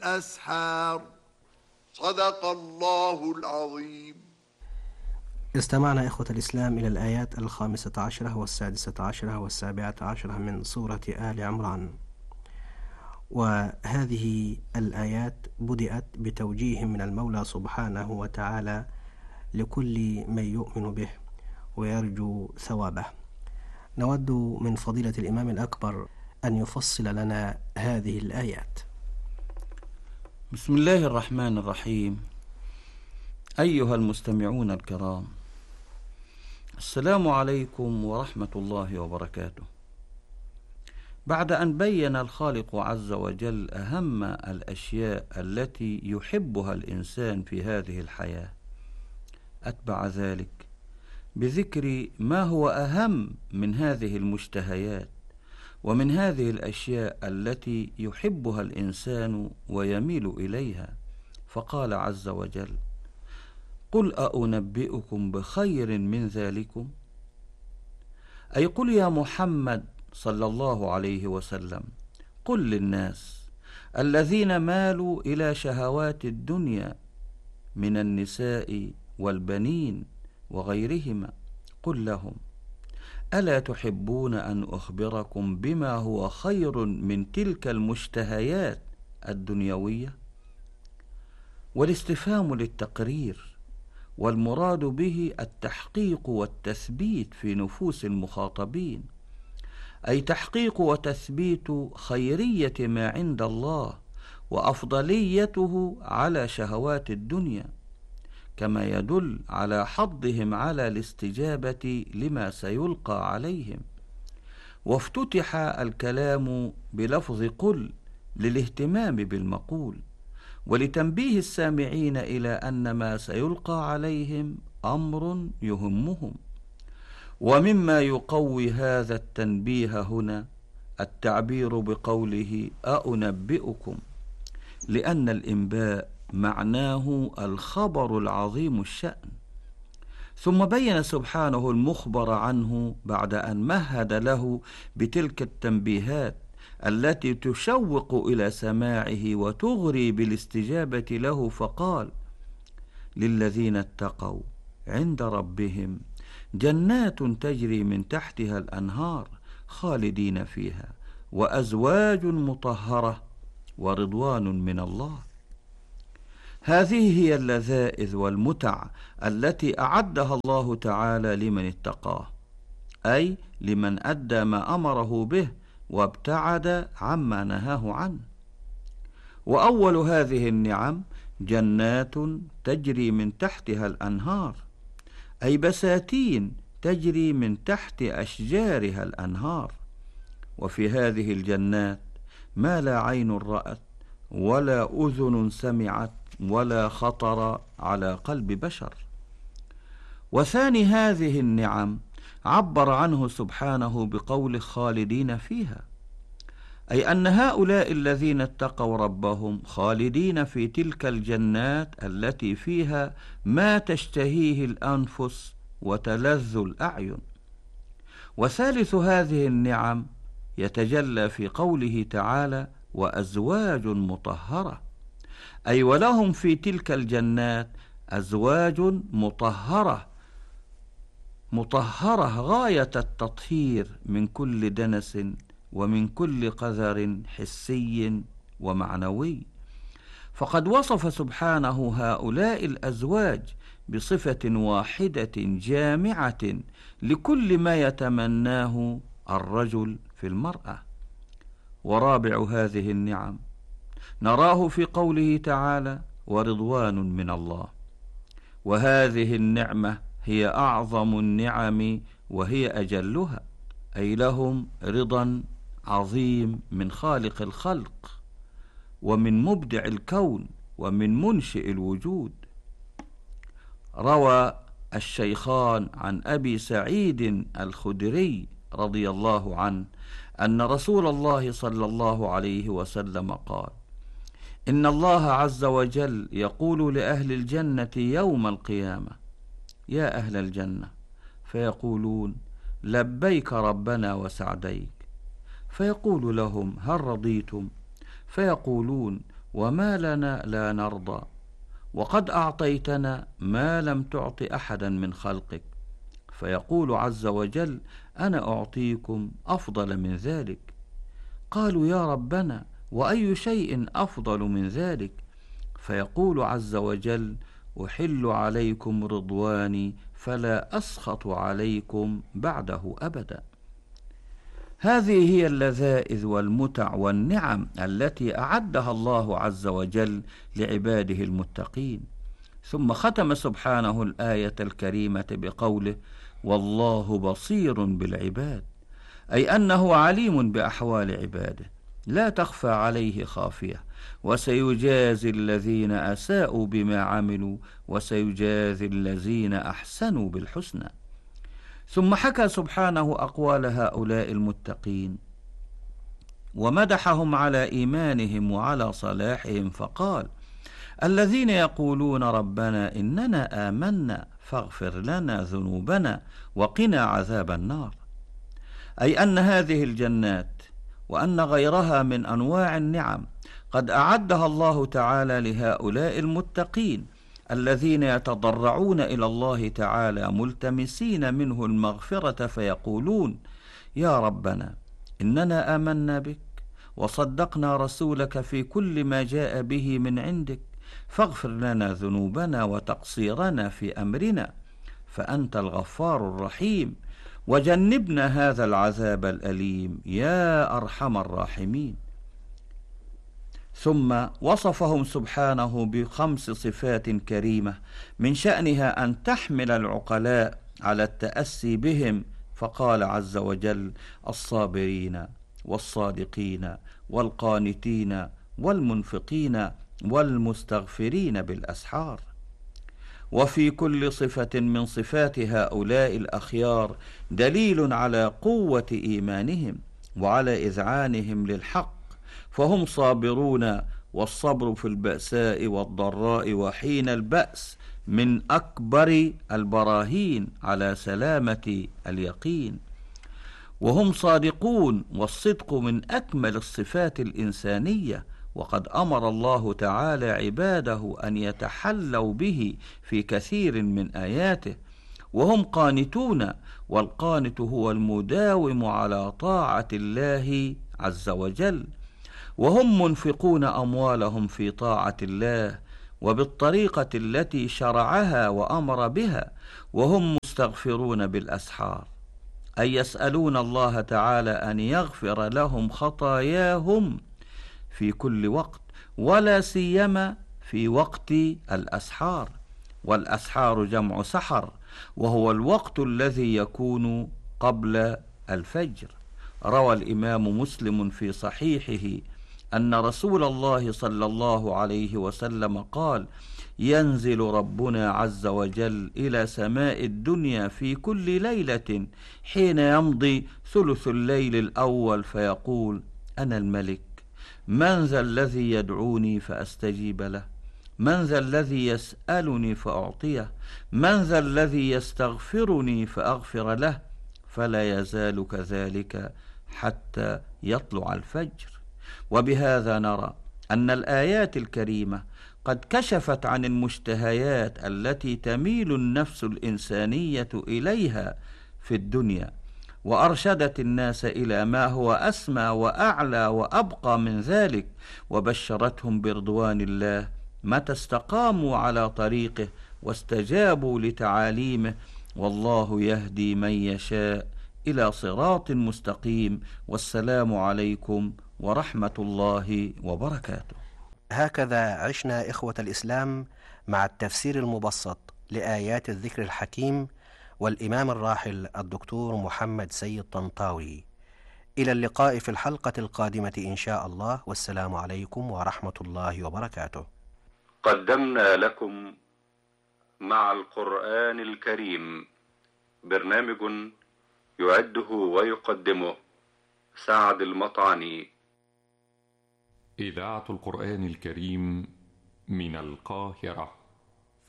أسحار. صدق الله العظيم. استمعنا إخوة الإسلام إلى الآيات 15 و16 و17 من سورة آل عمران، وهذه الآيات بدأت بتوجيه من المولى سبحانه وتعالى لكل من يؤمن به ويرجو ثوابه. نود من فضيلة الإمام الأكبر أن يفصل لنا هذه الآيات. بسم الله الرحمن الرحيم. أيها المستمعون الكرام، السلام عليكم ورحمة الله وبركاته. بعد أن بين الخالق عز وجل أهم الأشياء التي يحبها الإنسان في هذه الحياة، أتبع ذلك بذكر ما هو أهم من هذه المشتهيات ومن هذه الأشياء التي يحبها الإنسان ويميل إليها، فقال عز وجل: قل أنبئكم بخير من ذلكم، أي قل يا محمد صلى الله عليه وسلم، قل للناس الذين مالوا إلى شهوات الدنيا من النساء والبنين وغيرهما، قل لهم: ألا تحبون أن أخبركم بما هو خير من تلك المشتهيات الدنيوية؟ والاستفهام للتقرير، والمراد به التحقيق والتثبيت في نفوس المخاطبين، أي تحقيق وتثبيت خيرية ما عند الله وأفضليته على شهوات الدنيا، كما يدل على حضهم على الاستجابة لما سيلقى عليهم. وافتتح الكلام بلفظ قل للاهتمام بالمقول، ولتنبيه السامعين إلى أن ما سيلقى عليهم أمر يهمهم. ومما يقوي هذا التنبيه هنا التعبير بقوله أنبئكم، لأن الإنباء معناه الخبر العظيم الشأن. ثم بين سبحانه المخبر عنه بعد أن مهد له بتلك التنبيهات التي تشوق إلى سماعه وتغري بالاستجابة له، فقال: للذين اتقوا عند ربهم جنات تجري من تحتها الأنهار خالدين فيها وأزواج مطهرة ورضوان من الله. هذه هي اللذائذ والمتع التي أعدها الله تعالى لمن اتقاه، أي لمن أدى ما أمره به وابتعد عما نهاه عنه. وأول هذه النعم جنات تجري من تحتها الأنهار، أي بساتين تجري من تحت أشجارها الأنهار. وفي هذه الجنات ما لا عين رأت ولا أذن سمعت ولا خطر على قلب بشر. وثاني هذه النعم عبر عنه سبحانه بقول خالدين فيها، أي أن هؤلاء الذين اتقوا ربهم خالدين في تلك الجنات التي فيها ما تشتهيه الأنفس وتلذ الأعين. وثالث هذه النعم يتجلى في قوله تعالى: وأزواج مطهرة، أي ولهم في تلك الجنات أزواج مطهرة غاية التطهير من كل دنس ومن كل قذر حسي ومعنوي. فقد وصف سبحانه هؤلاء الأزواج بصفة واحدة جامعة لكل ما يتمناه الرجل في المرأة. ورابع هذه النعم نراه في قوله تعالى: ورضوان من الله. وهذه النعمة هي أعظم النعم وهي أجلها، أي لهم رضا عظيم من خالق الخلق ومن مبدع الكون ومن منشئ الوجود. روى الشيخان عن أبي سعيد الخدري رضي الله عنه أن رسول الله صلى الله عليه وسلم قال: إن الله عز وجل يقول لأهل الجنة يوم القيامة: يا أهل الجنة، فيقولون: لبيك ربنا وسعديك. فيقول لهم: هل رضيتم؟ فيقولون: وما لنا لا نرضى، وقد أعطيتنا ما لم تعط أحدا من خلقك. فيقول عز وجل: أنا أعطيكم أفضل من ذلك. قالوا: يا ربنا، وأي شيء أفضل من ذلك؟ فيقول عز وجل: أحل عليكم رضواني فلا أسخط عليكم بعده أبدا. هذه هي اللذائذ والمتع والنعم التي أعدها الله عز وجل لعباده المتقين. ثم ختم سبحانه الآية الكريمة بقوله: والله بصير بالعباد، أي أنه عليم بأحوال عباده، لا تخفى عليه خافية، وسيجازي الذين أساءوا بما عملوا، وسيجازي الذين أحسنوا بالحسنى. ثم حكى سبحانه أقوال هؤلاء المتقين ومدحهم على إيمانهم وعلى صلاحهم، فقال: الذين يقولون ربنا إننا آمنا فاغفر لنا ذنوبنا وقنا عذاب النار، أي أن هذه الجنات وأن غيرها من أنواع النعم قد أعدها الله تعالى لهؤلاء المتقين الذين يتضرعون إلى الله تعالى ملتمسين منه المغفرة، فيقولون: يا ربنا، إننا آمنا بك وصدقنا رسولك في كل ما جاء به من عندك، فاغفر لنا ذنوبنا وتقصيرنا في أمرنا، فأنت الغفار الرحيم، وجنبنا هذا العذاب الأليم يا أرحم الراحمين. ثم وصفهم سبحانه بخمس صفات كريمة من شأنها أن تحمل العقلاء على التأسي بهم، فقال عز وجل: الصابرين والصادقين والقانتين والمنفقين والمستغفرين بالأسحار. وفي كل صفة من صفات هؤلاء الأخيار دليل على قوة إيمانهم وعلى إذعانهم للحق، فهم صابرون، والصبر في البأساء والضراء وحين البأس من أكبر البراهين على سلامة اليقين. وهم صادقون، والصدق من أكمل الصفات الإنسانية، وقد أمر الله تعالى عباده أن يتحلوا به في كثير من آياته. وهم قانتون، والقانت هو المداوم على طاعة الله عز وجل. وهم منفقون أموالهم في طاعة الله وبالطريقة التي شرعها وأمر بها. وهم مستغفرون بالأسحار، أي يسألون الله تعالى أن يغفر لهم خطاياهم في كل وقت، ولا سيما في وقت الأسحار. والأسحار جمع سحر، وهو الوقت الذي يكون قبل الفجر. روى الإمام مسلم في صحيحه أن رسول الله صلى الله عليه وسلم قال: ينزل ربنا عز وجل إلى سماء الدنيا في كل ليلة حين يمضي ثلث الليل الأول، فيقول: أنا الملك، من ذا الذي يدعوني فأستجيب له؟ من ذا الذي يسألني فأعطيه؟ من ذا الذي يستغفرني فأغفر له؟ فلا يزال كذلك حتى يطلع الفجر. وبهذا نرى أن الآيات الكريمة قد كشفت عن المشتهيات التي تميل النفس الإنسانية إليها في الدنيا، وأرشدت الناس إلى ما هو أسمى وأعلى وأبقى من ذلك، وبشرتهم برضوان الله متى استقاموا على طريقه واستجابوا لتعاليمه. والله يهدي من يشاء إلى صراط مستقيم. والسلام عليكم ورحمة الله وبركاته. هكذا عشنا إخوة الإسلام مع التفسير المبسط لآيات الذكر الحكيم والإمام الراحل الدكتور محمد سيد طنطاوي. إلى اللقاء في الحلقة القادمة إن شاء الله، والسلام عليكم ورحمة الله وبركاته. قدمنا لكم مع القرآن الكريم برنامج يعده ويقدمه سعد المطعني. إذاعة القرآن الكريم من القاهرة.